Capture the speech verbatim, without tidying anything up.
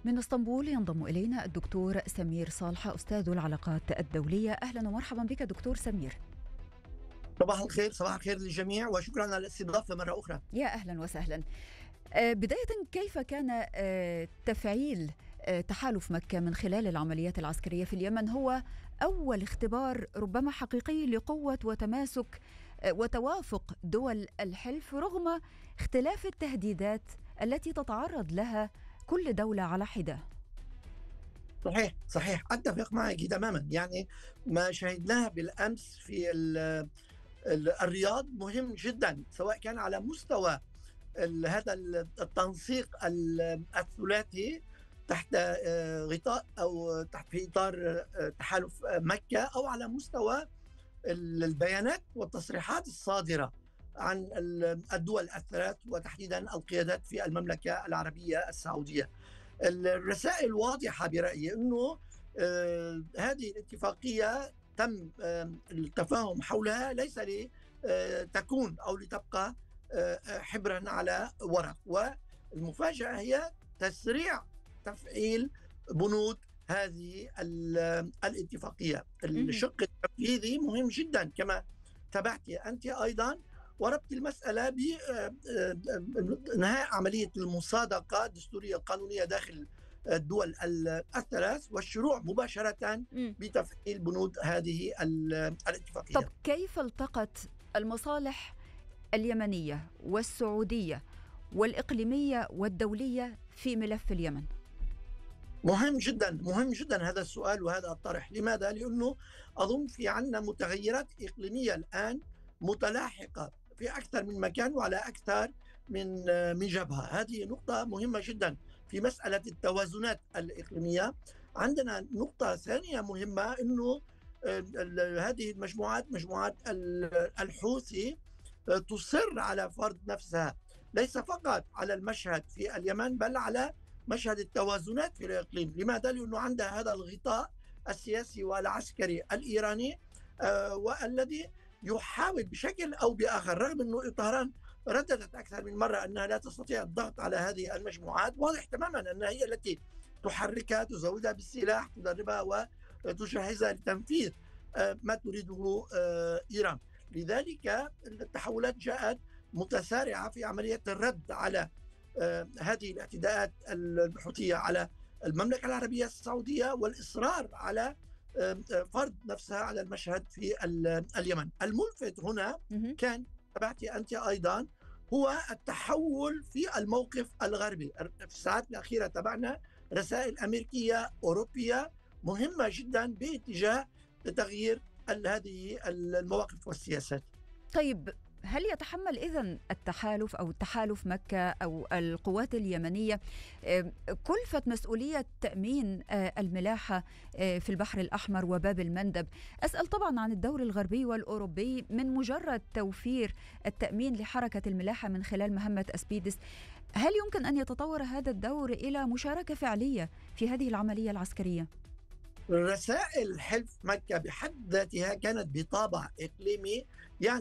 من اسطنبول ينضم إلينا الدكتور سمير صالحة أستاذ العلاقات الدولية. أهلا ومرحبا بك دكتور سمير. صباح الخير، صباح الخير للجميع، وشكرا على الاستضافة مرة أخرى. يا أهلا وسهلا. بداية، كيف كان تفعيل تحالف مكة من خلال العمليات العسكرية في اليمن؟ هو أول اختبار ربما حقيقي لقوة وتماسك وتوافق دول الحلف رغم اختلاف التهديدات التي تتعرض لها كل دولة على حدة. صحيح صحيح أتفق معك تماما. يعني ما شهدناه بالأمس في ال ال الرياض مهم جدا، سواء كان على مستوى هذا التنسيق الثلاثي تحت غطاء أو تحت في إطار تحالف مكة، أو على مستوى البيانات والتصريحات الصادرة عن الدول الثلاث وتحديدا القيادات في المملكة العربية السعودية. الرسائل واضحة برأيي أنه آه هذه الاتفاقية تم آه التفاهم حولها ليس لتكون أو لتبقى آه حبرا على ورق، والمفاجأة هي تسريع تفعيل بنود هذه الاتفاقية. الشق التنفيذي مهم جدا كما تابعتي أنت أيضا، وربط المسألة بإنهاء عملية المصادقة الدستورية القانونية داخل الدول الثلاث والشروع مباشرة بتفعيل بنود هذه الاتفاقية. طب كيف التقت المصالح اليمنية والسعودية والإقليمية والدولية في ملف اليمن؟ مهم جدا مهم جدا هذا السؤال وهذا الطرح. لماذا؟ لأنه أظن في عنا متغيرات إقليمية الآن متلاحقة في أكثر من مكان وعلى أكثر من من جبهة. هذه نقطة مهمة جدا في مسألة التوازنات الإقليمية. عندنا نقطة ثانية مهمة، أنه هذه المجموعات مجموعات الحوثي تصر على فرض نفسها ليس فقط على المشهد في اليمن بل على مشهد التوازنات في الإقليم. لماذا؟ لأنه عندها هذا الغطاء السياسي والعسكري الإيراني آه والذي يحاول بشكل أو بآخر، رغم أنه طهران رددت أكثر من مرة أنها لا تستطيع الضغط على هذه المجموعات، واضح تماما أنها هي التي تحركها، تزودها بالسلاح، تدربها وتجهزها لتنفيذ آه ما تريده آه إيران. لذلك التحولات جاءت متسارعة في عملية الرد على آه هذه الاعتداءات الحوثية على المملكة العربية السعودية والإصرار على آه فرض نفسها على المشهد في اليمن. الملفت هنا كان تبعتي أنت أيضا هو التحول في الموقف الغربي. في الساعات الأخيرة تبعنا رسائل أمريكية أوروبية مهمة جدا باتجاه تغيير هذه المواقف والسياسات. طيب، هل يتحمل إذن التحالف أو التحالف مكة أو القوات اليمنية كلفة مسؤولية تأمين الملاحة في البحر الأحمر وباب المندب؟ أسأل طبعا عن الدور الغربي والأوروبي من مجرد توفير التأمين لحركة الملاحة من خلال مهمة أسبيدس. هل يمكن أن يتطور هذا الدور إلى مشاركة فعلية في هذه العملية العسكرية؟ رسائل حلف مكة بحد ذاتها كانت بطابع إقليمي، يعني